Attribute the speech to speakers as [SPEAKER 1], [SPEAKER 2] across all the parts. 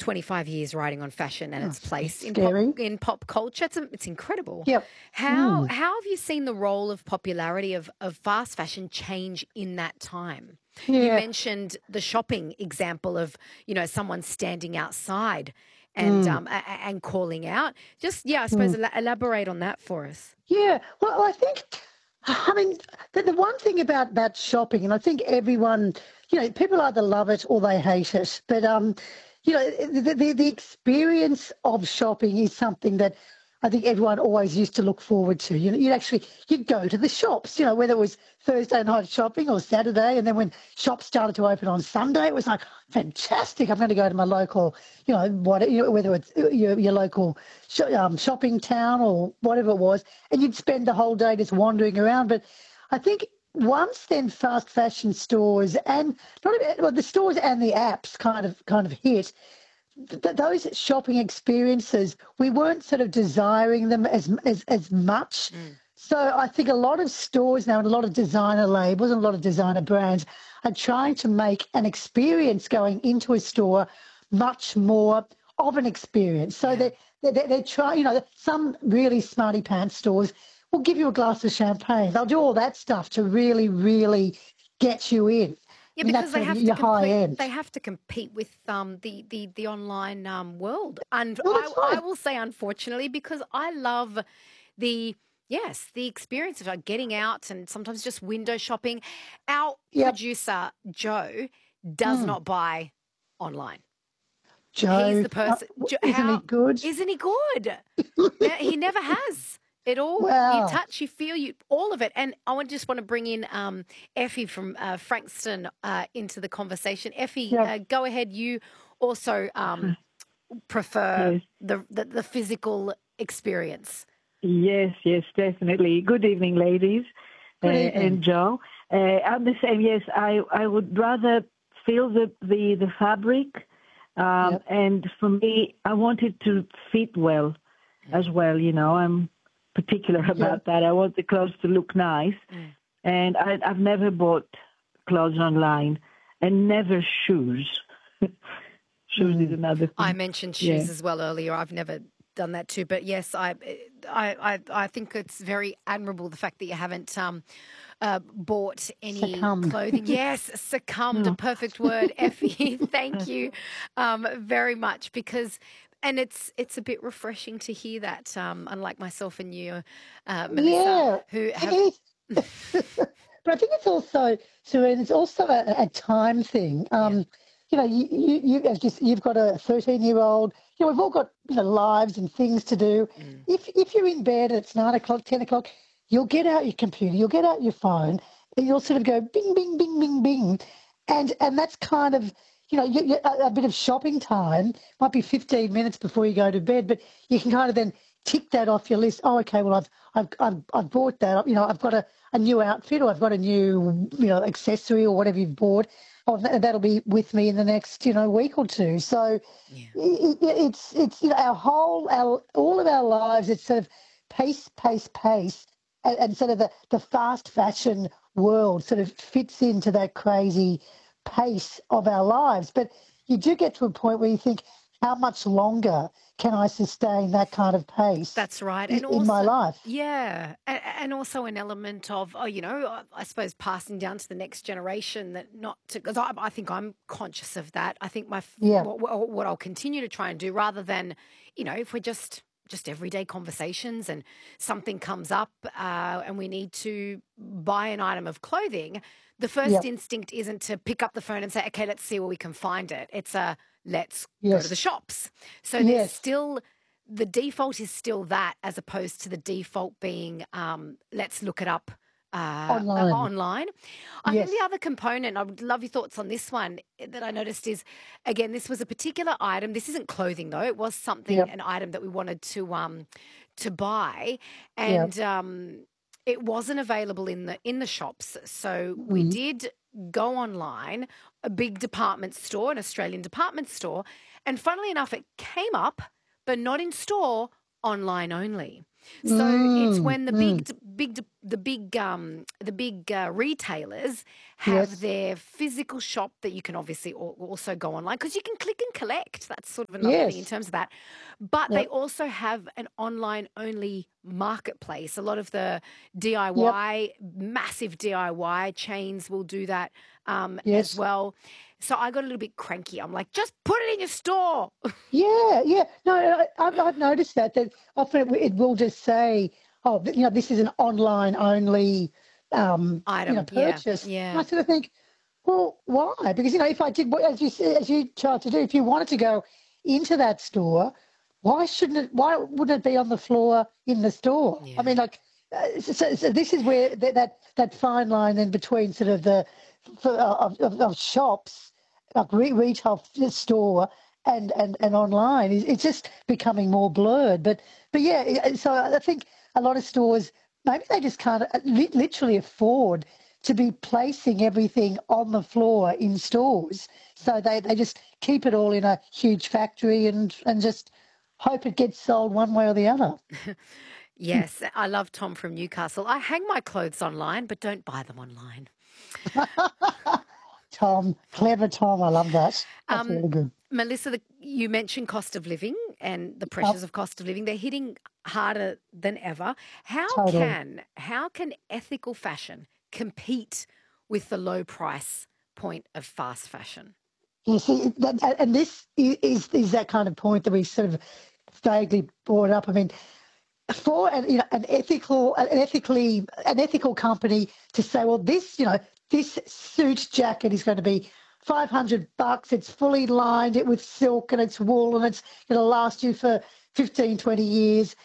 [SPEAKER 1] 25 years writing on fashion and its place
[SPEAKER 2] Scary.
[SPEAKER 1] in pop culture. It's incredible.
[SPEAKER 2] Yep.
[SPEAKER 1] How have you seen the role of popularity of fast fashion change in that time? You
[SPEAKER 2] Yeah.
[SPEAKER 1] mentioned the shopping example of, someone standing outside and calling out. Just, I suppose, elaborate on that for us.
[SPEAKER 2] Yeah. Well, I mean, the one thing about shopping, and I think everyone, people either love it or they hate it. But the experience of shopping is something that I think everyone always used to look forward to. You'd go to the shops, whether it was Thursday night shopping or Saturday, and then when shops started to open on Sunday, it was like, fantastic, I'm going to go to my local, whether it's your local shopping town or whatever it was, and you'd spend the whole day just wandering around. But I think once then fast fashion stores and the stores and the apps kind of hit, those shopping experiences, we weren't sort of desiring them as much. So I think a lot of stores now and a lot of designer labels and a lot of designer brands are trying to make an experience going into a store much more of an experience. So they're trying, some really smarty pants stores will give you a glass of champagne. They'll do all that stuff to really, really get you in.
[SPEAKER 1] Yeah, because
[SPEAKER 2] they have to compete.
[SPEAKER 1] They have to compete with the online world, and
[SPEAKER 2] Well,
[SPEAKER 1] I will say, unfortunately, because I love the experience of getting out and sometimes just window shopping. Our producer Joe does not buy online.
[SPEAKER 2] Joe,
[SPEAKER 1] He's the person.
[SPEAKER 2] isn't he good?
[SPEAKER 1] Isn't he good? He never has. It all,
[SPEAKER 2] Wow.
[SPEAKER 1] you touch, you feel, all of it. And I just want to bring in Effie from Frankston into the conversation. Effie, go ahead. You also prefer the physical experience.
[SPEAKER 3] Yes, definitely. Good evening, ladies.
[SPEAKER 2] Good evening.
[SPEAKER 3] And Joe. I'm the same. Yes, I would rather feel the fabric. And for me, I want it to fit well as well. I'm particular about that. I want the clothes to look nice. And I've never bought clothes online, and never shoes. Shoes is another thing.
[SPEAKER 1] I mentioned shoes as well earlier. I've never done that too. But yes, I think it's very admirable, the fact that you haven't bought any clothing. Yes, succumbed, a perfect word. Effie, thank you very much, because... And it's a bit refreshing to hear that, unlike myself and you, Melissa, who have...
[SPEAKER 2] But I think it's also, Serene, it's also a time thing. You've got a 13-year-old. We've all got lives and things to do. If you're in bed and it's 9 o'clock, 10 o'clock, you'll get out your computer, you'll get out your phone, and you'll sort of go bing, bing, bing, bing, bing, and that's kind of... a bit of shopping time might be 15 minutes before you go to bed, but you can kind of then tick that off your list. Oh, okay, well, I've bought that. I've got a new outfit, or I've got a new accessory, or whatever you've bought. Oh, that'll be with me in the next week or two. So it's all of our lives. It's sort of pace, and sort of the fast fashion world sort of fits into that crazy pace of our lives. But you do get to a point where you think, how much longer can I sustain that kind of pace?
[SPEAKER 1] That's right.
[SPEAKER 2] In my life.
[SPEAKER 1] Yeah. And also an element of, I suppose, passing down to the next generation, because I think I'm conscious of that. I think what I'll continue to try and do, rather than, if we're just everyday conversations and something comes up and we need to buy an item of clothing, the first instinct isn't to pick up the phone and say, okay, let's see where we can find it. It's let's go to the shops. So there's still, the default is still that, as opposed to the default being let's look it up online. I think the other component, I would love your thoughts on this one, that I noticed is, again, this was a particular item. This isn't clothing though. It was something, an item that we wanted to buy, and it wasn't available in the shops. So we did go online, a big department store, an Australian department store, and funnily enough, it came up, but not in store, online only. So it's when the big retailers have their physical shop that you can obviously also go online, because you can click and collect. That's sort of another thing in terms of that. But they also have an online only marketplace. A lot of the DIY, massive DIY chains will do that as well. So I got a little bit cranky. I'm like, just put it in your store.
[SPEAKER 2] Yeah. No, I've noticed that often it will just say, oh, this is an online only
[SPEAKER 1] item,
[SPEAKER 2] purchase.
[SPEAKER 1] Yeah.
[SPEAKER 2] And I sort of think, well, why? Because, if I did, as you tried to do, if you wanted to go into that store, why wouldn't it be on the floor in the store?
[SPEAKER 1] Yeah.
[SPEAKER 2] I mean, like, so this is where that fine line in between sort of of shops, like retail store and online, it's just becoming more blurred. But yeah, so I think a lot of stores, maybe they just can't literally afford to be placing everything on the floor in stores. So they just keep it all in a huge factory and just hope it gets sold one way or the other.
[SPEAKER 1] Yes, I love Tom from Newcastle. I hang my clothes online, but don't buy them online.
[SPEAKER 2] Tom, clever Tom, I love that. That's really good.
[SPEAKER 1] Melissa, you mentioned cost of living and the pressures of cost of living. They're hitting harder than ever. How can ethical fashion compete with the low price point of fast fashion?
[SPEAKER 2] You see, and this is that kind of point that we sort of vaguely brought up. I mean, for an ethical company to say, well, this suit jacket is going to be $500. It's fully lined with silk and it's wool and it'll last you for 15, 20 years.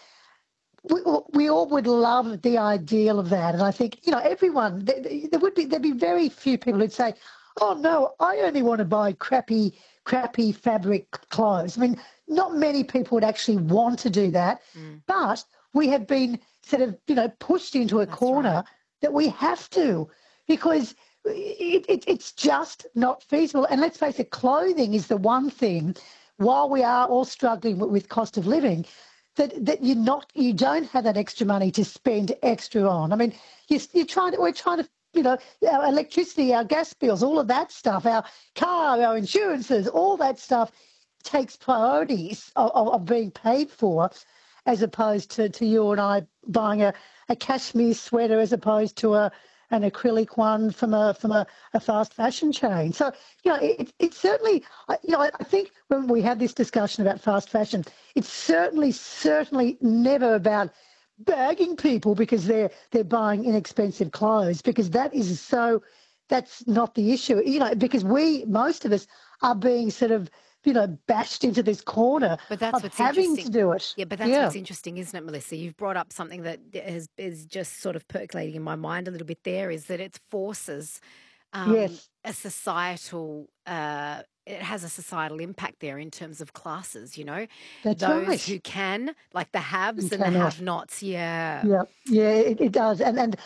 [SPEAKER 2] We all would love the ideal of that. And I think, everyone, there'd be very few people who'd say, oh no, I only want to buy crappy fabric clothes. I mean, not many people would actually want to do that, but we have been sort of, pushed into a corner that we have to, because it's just not feasible. And let's face it, clothing is the one thing, while we are all struggling with cost of living, that you don't have that extra money to spend extra on. I mean, we're trying to, our electricity, our gas bills, all of that stuff, our car, our insurances, all that stuff takes priorities of being paid for, as opposed to you and I buying a cashmere sweater as opposed to an acrylic one from a fast fashion chain. So, it's certainly, I think when we have this discussion about fast fashion, it's certainly never about bagging people because they're buying inexpensive clothes, because that's not the issue, because most of us are being sort of, bashed into this corner of having to do it.
[SPEAKER 1] Yeah, but that's what's interesting, isn't it, Melissa? You've brought up something that is just sort of percolating in my mind a little bit there, is that it forces a societal it has a societal impact there in terms of classes,
[SPEAKER 2] That's
[SPEAKER 1] those who can, like the haves and the have-nots.
[SPEAKER 2] Yeah, it does. And then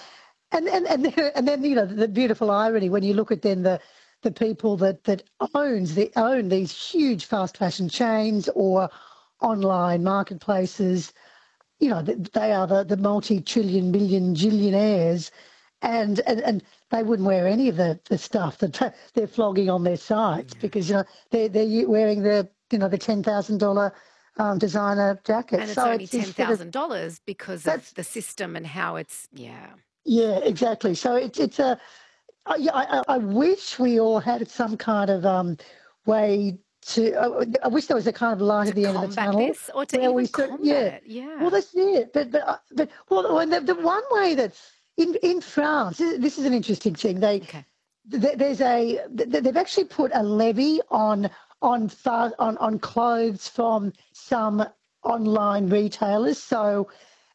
[SPEAKER 2] the beautiful irony when you look at then the people that own these huge fast fashion chains or online marketplaces, they are the multi-trillion, million, gillionaires, and they wouldn't wear any of the stuff that they're flogging on their sites because they're wearing the $10,000 designer jackets.
[SPEAKER 1] And it's only $10,000 because of the system and how it's
[SPEAKER 2] Yeah, exactly. So it's a. I wish we all had some kind of way to. I wish there was a kind of light at the end of the tunnel.
[SPEAKER 1] This, or to even combat it.
[SPEAKER 2] Well, that's it. But the one way that in France, this is an interesting thing. They've actually put a levy on clothes from some online retailers. So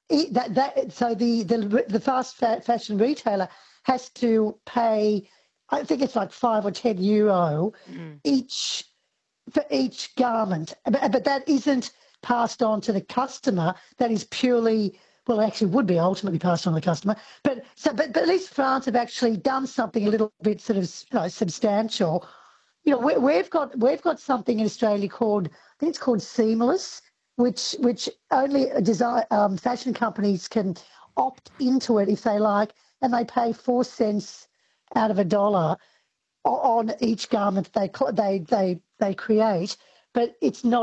[SPEAKER 2] the fast fashion retailer has to pay, I think it's like €5 or €10 for each garment, but that isn't passed on to the customer. That is purely, well, actually would be ultimately passed on to the customer. But at least France have actually done something a little bit sort of substantial. We've got something in Australia called, I think it's called Seamless, which only fashion companies can opt into it if they like, and they pay 4 cents out of $1 on each garment they create, but it's not